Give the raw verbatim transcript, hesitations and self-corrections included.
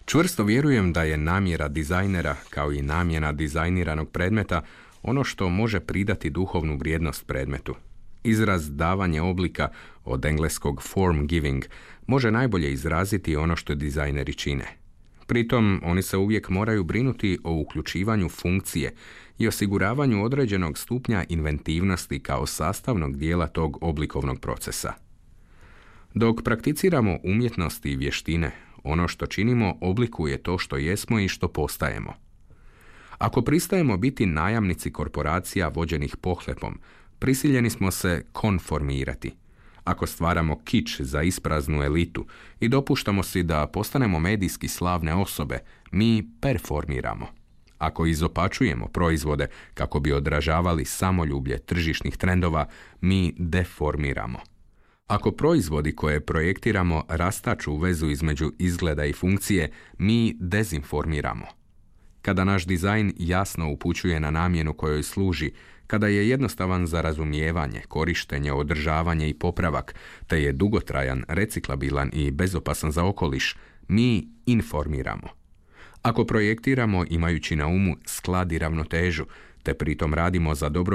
Čvrsto vjerujem da je namjera dizajnera, kao i namjena dizajniranog predmeta, ono što može pridati duhovnu vrijednost predmetu. Izraz davanje oblika, od engleskog form giving, može najbolje izraziti ono što dizajneri čine. Pritom, oni se uvijek moraju brinuti o uključivanju funkcije i osiguravanju određenog stupnja inventivnosti kao sastavnog dijela tog oblikovnog procesa. Dok prakticiramo umjetnosti i vještine, ono što činimo oblikuje to što jesmo i što postajemo. Ako pristajemo biti najamnici korporacija vođenih pohlepom, prisiljeni smo se konformirati. Ako stvaramo kič za ispraznu elitu i dopuštamo si da postanemo medijski slavne osobe, mi performiramo. Ako izopačujemo proizvode kako bi odražavali samoljublje tržišnih trendova, mi deformiramo. Ako proizvodi koje projektiramo rastaču vezu između izgleda i funkcije, mi dezinformiramo. Kada naš dizajn jasno upućuje na namjenu kojoj služi, kada je jednostavan za razumijevanje, korištenje, održavanje i popravak, te je dugotrajan, reciklabilan i bezopasan za okoliš, mi informiramo. Ako projektiramo imajući na umu sklad i ravnotežu, te pritom radimo za dobro